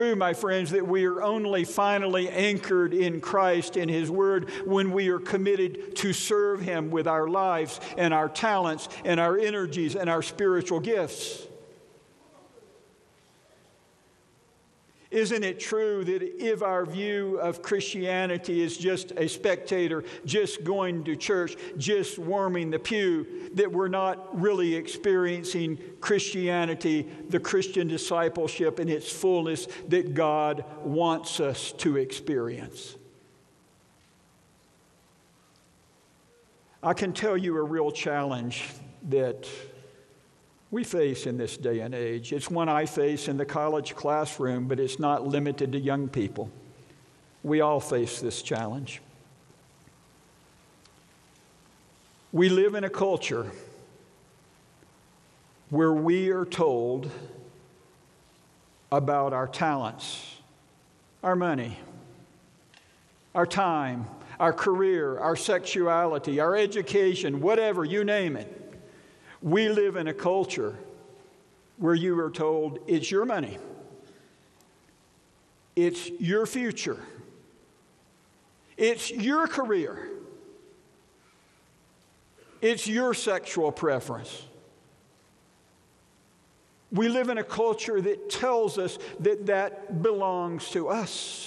My friends, that we are only finally anchored in Christ and His Word when we are committed to serve Him with our lives and our talents and our energies and our spiritual gifts. Isn't it true that if our view of Christianity is just a spectator, just going to church, just warming the pew, that we're not really experiencing Christianity, the Christian discipleship in its fullness that God wants us to experience? I can tell you a real challenge that we face in this day and age. It's one I face in the college classroom, but it's not limited to young people. We all face this challenge. We live in a culture where we are told about our talents, our money, our time, our career, our sexuality, our education, whatever, you name it. We live in a culture where you are told it's your money, it's your future, it's your career, it's your sexual preference. We live in a culture that tells us that that belongs to us.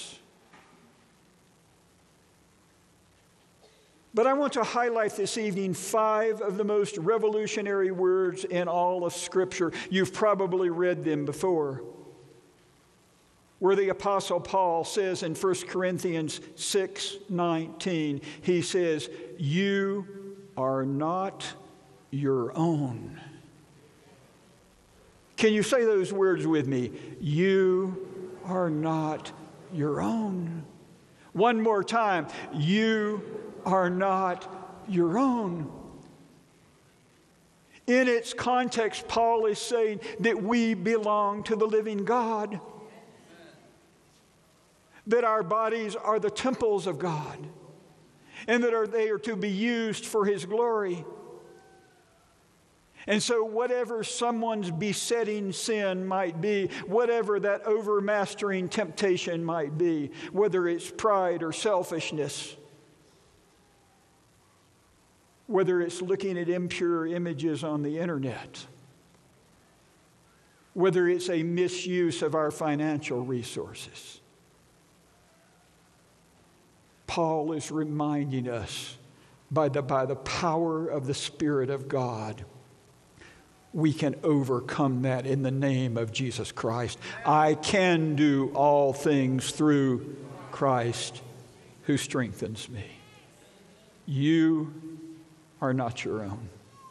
But I want to highlight this evening 5 of the most revolutionary words in all of Scripture. You've probably read them before. Where the Apostle Paul says in 1 Corinthians 6:19, he says, "You are not your own." Can you say those words with me? You are not your own. One more time. You are not your own. In its context, Paul is saying that we belong to the living God. That our bodies are the temples of God. And that they are to be used for His glory. And so whatever someone's besetting sin might be, whatever that overmastering temptation might be, whether it's pride or selfishness, whether it's looking at impure images on the internet, whether it's a misuse of our financial resources, Paul is reminding us by the power of the Spirit of God, we can overcome that in the name of Jesus Christ. I can do all things through Christ who strengthens me. You are not your own.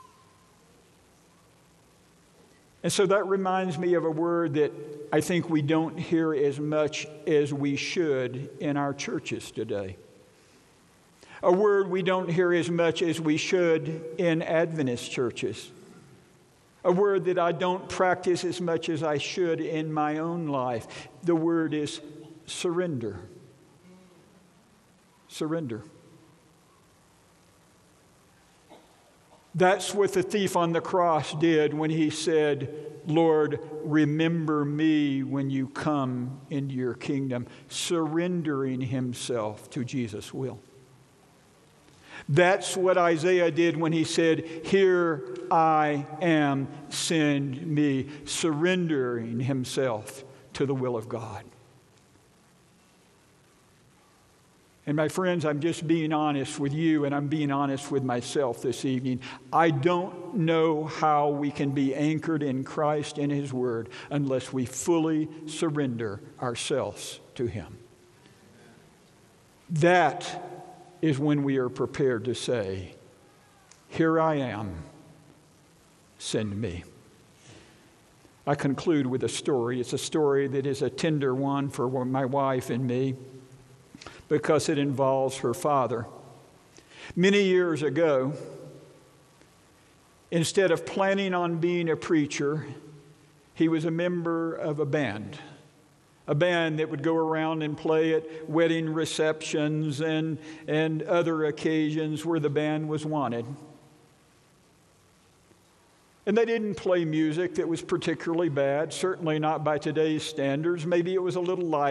And so that reminds me of a word that I think we don't hear as much as we should in our churches today. A word we don't hear as much as we should in Adventist churches. A word that I don't practice as much as I should in my own life. The word is surrender. Surrender. That's what the thief on the cross did when he said, "Lord, remember me when you come into your kingdom," surrendering himself to Jesus' will. That's what Isaiah did when he said, "Here I am, send me," surrendering himself to the will of God. And my friends, I'm just being honest with you, and I'm being honest with myself this evening. I don't know how we can be anchored in Christ and His Word unless we fully surrender ourselves to Him. That is when we are prepared to say, "Here I am, send me." I conclude with a story. It's a story that is a tender one for my wife and me, because it involves her father. Many years ago, instead of planning on being a preacher, he was a member of a band that would go around and play at wedding receptions and other occasions where the band was wanted. And they didn't play music that was particularly bad, certainly not by today's standards. Maybe it was a little light.